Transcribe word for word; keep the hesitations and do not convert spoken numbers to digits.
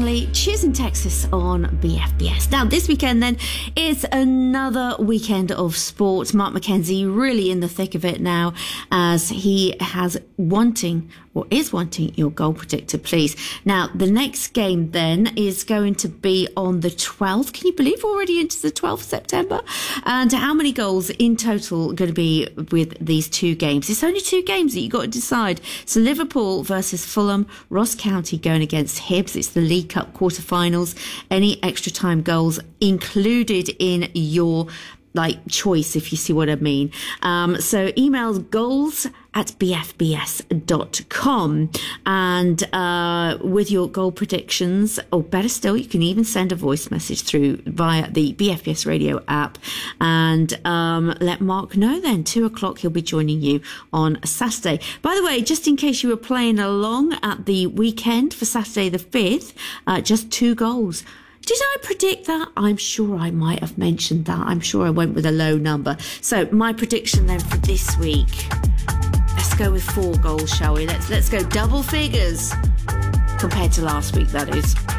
Kelly, choosing Texas on B F B S. Now, this weekend then is another weekend of sport. Mark McKenzie really in the thick of it now, as he has wanting or is wanting your goal predictor, please. Now, the next game then is going to be on the twelfth. Can you believe we're already into the twelfth of September? And how many goals in total are going to be with these two games? It's only two games that you've got to decide. So Liverpool versus Fulham, Ross County going against Hibs. It's the League Cup quarterfinals. Any extra time goals included in your like choice, if you see what I mean. Um, so email goals at b f b s dot com and uh, with your goal predictions, or better still, you can even send a voice message through via the B F B S radio app and um, let Mark know then. Two o'clock, he'll be joining you on Saturday. By the way, just in case you were playing along at the weekend for Saturday the fifth, uh, just two goals. Did I predict that? I'm sure I might have mentioned that. I'm sure I went with a low number. So my prediction then for this week, let's go with four goals, shall we? Let's let's go double figures compared to last week, that is.